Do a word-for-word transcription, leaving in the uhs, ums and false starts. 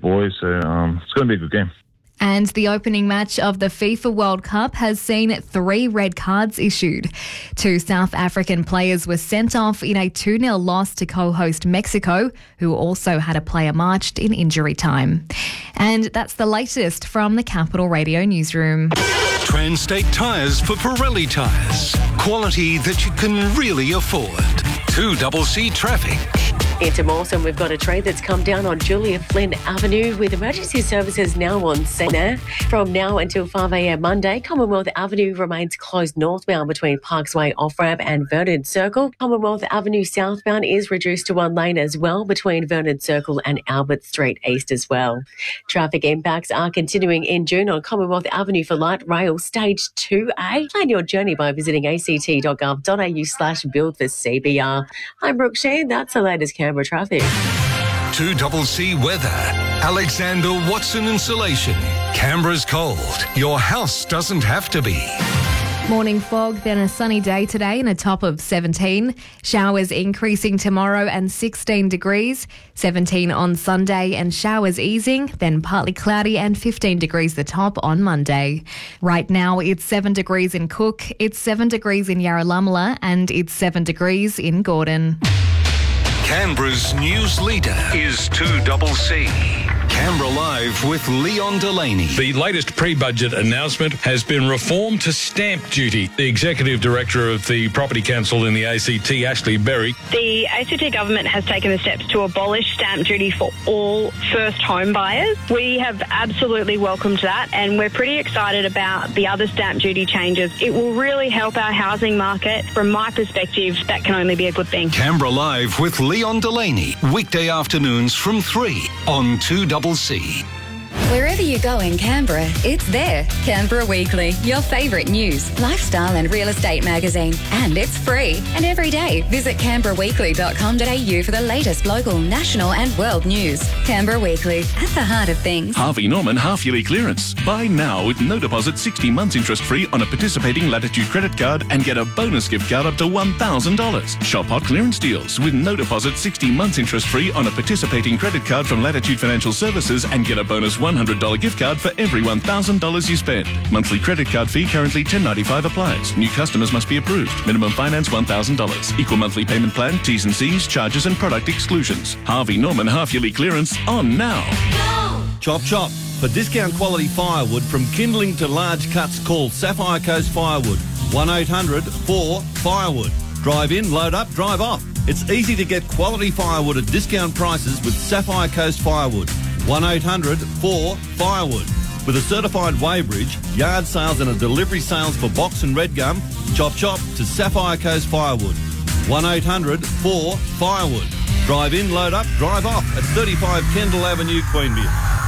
boys. So um, it's going to be a good game. And the opening match of the FIFA World Cup has seen three red cards issued. Two South African players were sent off in a two nil loss to co-host Mexico, who also had a player marched in injury time. And that's the latest from the Capital Radio newsroom. Transtate Tyres for Pirelli tyres. Quality that you can really afford. two C C traffic. Into Mawson, we've got a train that's come down on Julia Flynn Avenue with emergency services now on centre. From now until five a.m. Monday, Commonwealth Avenue remains closed northbound between Parksway off-ramp and Vernon Circle. Commonwealth Avenue southbound is reduced to one lane as well between Vernon Circle and Albert Street East as well. Traffic impacts are continuing in June on Commonwealth Avenue for light rail stage two A. Plan your journey by visiting act.gov.au slash build for C B R. I'm Brooke Sheen. That's the latest Canberra traffic. two C C weather. Alexander Watson Insulation. Canberra's cold. Your house doesn't have to be. Morning fog, then a sunny day today and a top of seventeen. Showers increasing tomorrow and sixteen degrees. seventeen on Sunday and showers easing, then partly cloudy and fifteen degrees the top on Monday. Right now it's seven degrees in Cook, it's seven degrees in Yarralummula and it's seven degrees in Gordon. Canberra's news leader is two C C. Canberra Live with Leon Delaney. The latest pre-budget announcement has been reform to stamp duty. The Executive Director of the Property Council in the A C T, Ashley Berry. The A C T government has taken the steps to abolish stamp duty for all first home buyers. We have absolutely welcomed that and we're pretty excited about the other stamp duty changes. It will really help our housing market. From my perspective, that can only be a good thing. Canberra Live with Leon Delaney. Weekday afternoons from three on two C C. Wherever you go in Canberra, it's there. Canberra Weekly, your favourite news, lifestyle and real estate magazine. And it's free. And every day, visit canberra weekly dot com dot a u for the latest local, national and world news. Canberra Weekly, at the heart of things. Harvey Norman half-yearly clearance. Buy now with no deposit, sixty months interest-free on a participating Latitude credit card and get a bonus gift card up to one thousand dollars. Shop hot clearance deals with no deposit, sixty months interest-free on a participating credit card from Latitude Financial Services and get a bonus one hundred dollars gift card for every one thousand dollars you spend. Monthly credit card fee currently ten dollars ninety-five applies. New customers must be approved. Minimum finance one thousand dollars. Equal monthly payment plan, T's and C's, charges and product exclusions. Harvey Norman half-yearly clearance on now. Go! Chop chop. For discount quality firewood from kindling to large cuts, call Sapphire Coast Firewood. one eight hundred four firewood. Drive in, load up, drive off. It's easy to get quality firewood at discount prices with Sapphire Coast Firewood. one eight hundred four firewood. With a certified weighbridge, yard sales and a delivery sales for box and red gum, chop chop to Sapphire Coast Firewood. one eight hundred four firewood. Drive in, load up, drive off at thirty-five Kendall Avenue, Queanbeyan.